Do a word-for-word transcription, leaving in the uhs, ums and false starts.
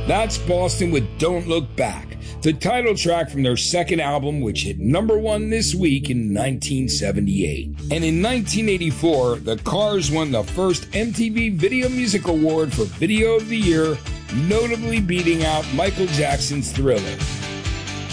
That's Boston with Don't Look Back, the title track from their second album, which hit number one this week in nineteen seventy-eight. And in nineteen eighty-four, the Cars won the first M T V Video Music Award for Video of the Year, notably beating out Michael Jackson's Thriller.